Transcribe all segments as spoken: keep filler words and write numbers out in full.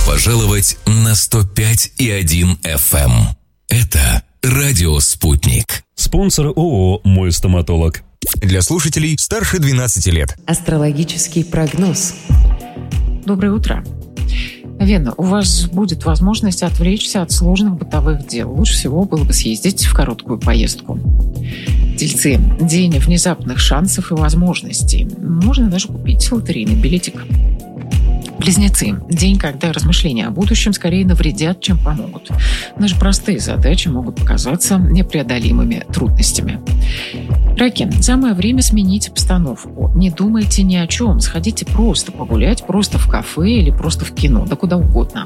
пожаловать на сто пять и один эф эм. Это «Радио Спутник». Спонсор ООО «Мой стоматолог». Для слушателей старше двенадцати лет. Астрологический прогноз. Доброе утро. Вена, у вас будет возможность отвлечься от сложных бытовых дел. Лучше всего было бы съездить в короткую поездку. Тельцы. День внезапных шансов и возможностей. Можно даже купить лотерейный билетик. Близнецы. День, когда размышления о будущем скорее навредят, чем помогут. Даже простые задачи могут показаться непреодолимыми трудностями. Раки. Самое время сменить обстановку. Не думайте ни о чем. Сходите просто погулять, просто в кафе или просто в кино, да куда угодно.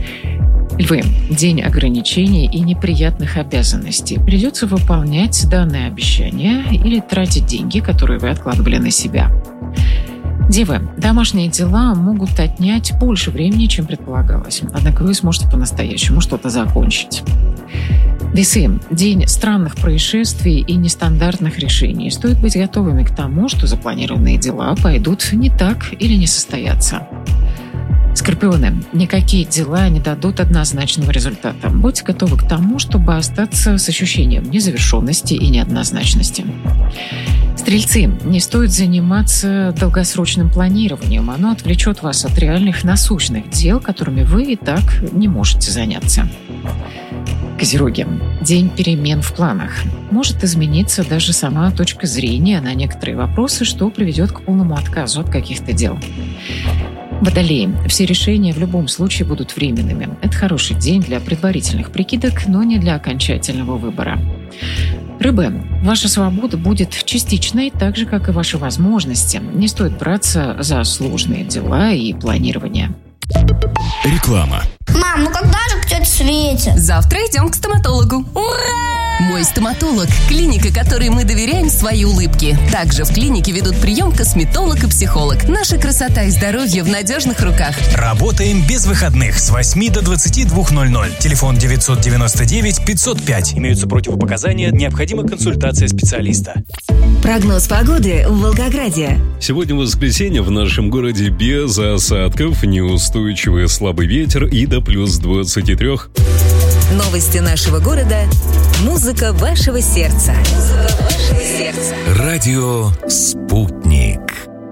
Львы. День ограничений и неприятных обязанностей. Придется выполнять данные обещания или тратить деньги, которые вы откладывали на себя. Девы. Домашние дела могут отнять больше времени, чем предполагалось. Однако вы сможете по-настоящему что-то закончить. Весы. День странных происшествий и нестандартных решений. Стоит быть готовыми к тому, что запланированные дела пойдут не так или не состоятся. Скорпионы. Никакие дела не дадут однозначного результата. Будьте готовы к тому, чтобы остаться с ощущением незавершенности и неоднозначности. Стрельцы. Не стоит заниматься долгосрочным планированием. Оно отвлечет вас от реальных насущных дел, которыми вы и так не можете заняться. Козероги. День перемен в планах. Может измениться даже сама точка зрения на некоторые вопросы, что приведет к полному отказу от каких-то дел. Водолеи. Все решения в любом случае будут временными. Это хороший день для предварительных прикидок, но не для окончательного выбора. Рыбы. Ваша свобода будет частичной, так же, как и ваши возможности. Не стоит браться за сложные дела и планирование. Реклама. Мам, ну когда же к тете Свете? Завтра идем к стоматологу. Ура! Мой стоматолог – клиника, которой мы доверяем свои улыбки. Также в клинике ведут прием косметолог и психолог. Наша красота и здоровье в надежных руках. Работаем без выходных с восьми до двадцати двух ноль-ноль. Телефон девятьсот девяносто девять пятьсот пять. Имеются противопоказания, необходима консультация специалиста. Прогноз погоды в Волгограде. Сегодня воскресенье, в нашем городе без осадков, неустойчивый слабый ветер и до плюс двадцати трёх. Новости нашего города. Музыка вашего сердца. Музыка вашего сердца. «Радио Спутник».